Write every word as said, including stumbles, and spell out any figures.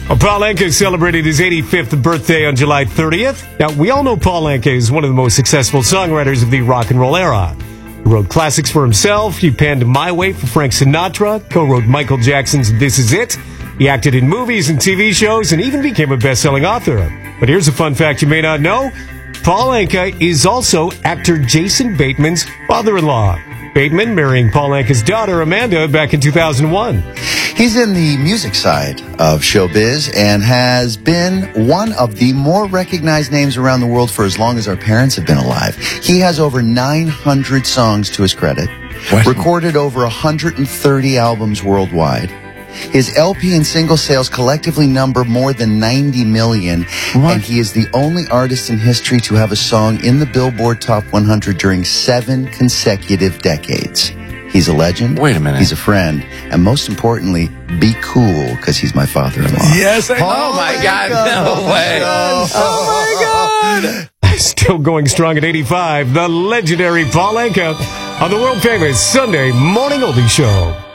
Well, Paul Anka celebrated his eighty-fifth birthday on July thirtieth. Now, we all know Paul Anka is one of the most successful songwriters of the rock and roll era. He wrote classics for himself. He penned My Way for Frank Sinatra, co-wrote Michael Jackson's This Is It. He acted in movies and T V shows and even became a best-selling author. But here's a fun fact you may not know. Paul Anka is also actor Jason Bateman's father-in-law. Bateman marrying Paul Anka's daughter, Amanda, back in two thousand one. He's in the music side of showbiz and has been one of the more recognized names around the world for as long as our parents have been alive. He has over nine hundred songs to his credit, what? recorded over one hundred thirty albums worldwide. His L P and single sales collectively number more than ninety million, what? and he is the only artist in history to have a song in the Billboard Top one hundred during seven consecutive decades. He's a legend. Wait a minute. He's a friend. And most importantly, be cool, because he's my father-in-law. Yes. I oh, my God. No way. Oh, my God. Still going strong at eighty-five, the legendary Paul Anka on the world-famous Sunday Morning Oldie Show.